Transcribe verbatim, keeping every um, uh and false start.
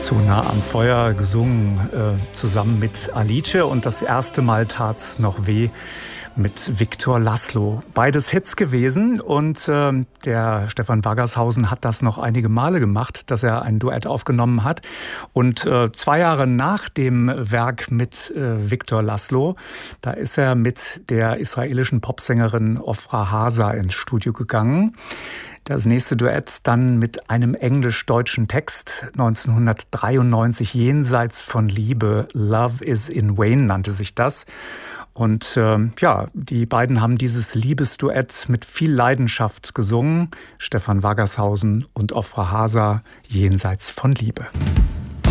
Zu nah am Feuer gesungen, äh, zusammen mit Alice, und das erste Mal tat's noch weh mit Viktor László. Beides Hits gewesen, und äh, der Stefan Waggershausen hat das noch einige Male gemacht, dass er ein Duett aufgenommen hat. Und äh, zwei Jahre nach dem Werk mit äh, Viktor László, da ist er mit der israelischen Popsängerin Ofra Haza ins Studio gegangen. Das nächste Duett dann mit einem englisch-deutschen Text, neunzehnhundertdreiundneunzig, Jenseits von Liebe, Love is in Vain nannte sich das. Und äh, ja, die beiden haben dieses Liebesduett mit viel Leidenschaft gesungen. Stefan Waggershausen und Ofra Haza, Jenseits von Liebe.